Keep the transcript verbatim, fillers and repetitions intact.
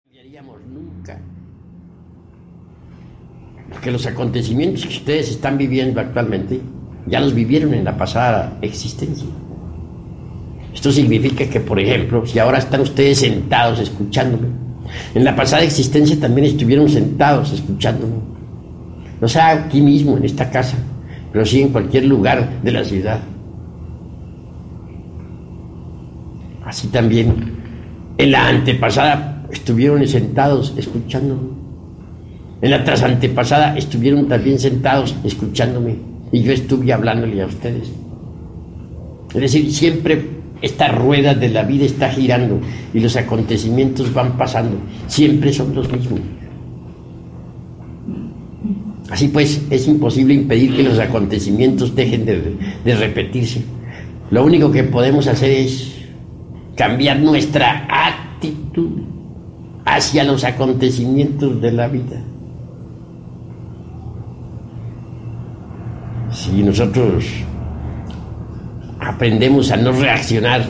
Cambiaríamos nunca, porque los acontecimientos que ustedes están viviendo actualmente ya los vivieron en la pasada existencia. Esto significa que, por ejemplo, si ahora están ustedes sentados escuchándome, en la pasada existencia también estuvieron sentados escuchándome, no sea aquí mismo en esta casa, pero sí en cualquier lugar de la ciudad. Así también en la antepasada estuvieron sentados escuchándome. En la trasantepasada estuvieron también sentados escuchándome y yo estuve hablándole a ustedes. Es decir, siempre esta rueda de la vida está girando y los acontecimientos van pasando. Siempre son los mismos. Así pues, es imposible impedir que los acontecimientos dejen de, de repetirse. Lo único que podemos hacer es cambiar nuestra actitud hacia los acontecimientos de la vida. Si nosotros aprendemos a no reaccionar